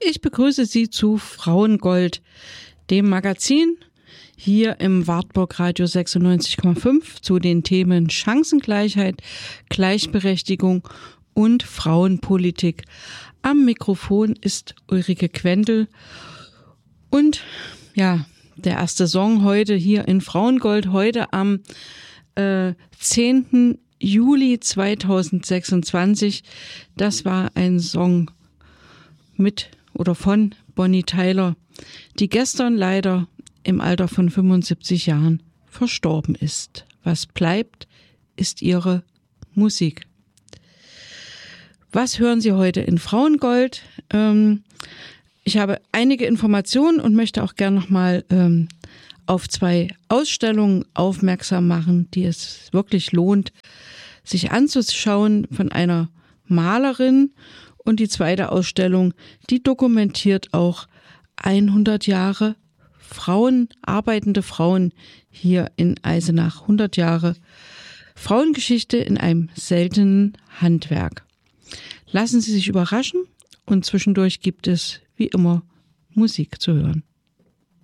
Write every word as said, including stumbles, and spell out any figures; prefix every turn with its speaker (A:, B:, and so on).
A: Ich begrüße Sie zu Frauengold, dem Magazin hier im Wartburg Radio sechsundneunzig Komma fünf zu den Themen Chancengleichheit, Gleichberechtigung und Frauenpolitik. Am Mikrofon ist Ulrike Quendel und ja, der erste Song heute hier in Frauengold, heute am äh, zehnten Juli zweitausendsechsundzwanzig. Das war ein Song mit oder von Bonnie Tyler, die gestern leider im Alter von fünfundsiebzig Jahren verstorben ist. Was bleibt, ist ihre Musik. Was hören Sie heute in Frauengold? Ähm, ich habe einige Informationen und möchte auch gerne nochmal ähm, auf zwei Ausstellungen aufmerksam machen, die es wirklich lohnt, sich anzuschauen, von einer Malerin. Und die zweite Ausstellung, die dokumentiert auch hundert Jahre Frauen, arbeitende Frauen hier in Eisenach. hundert Jahre Frauengeschichte in einem seltenen Handwerk. Lassen Sie sich überraschen und zwischendurch gibt es wie immer Musik zu hören.